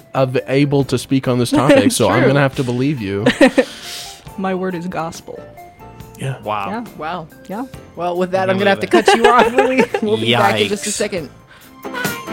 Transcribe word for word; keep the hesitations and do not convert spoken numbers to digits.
of able to speak on this topic, so I'm True. gonna have to believe you. My word is gospel. Yeah. Wow. Yeah. Wow. Yeah. Well, with that, I I'm can't going to have to believe cut you off, Willie. We'll be back in just a Yikes. second.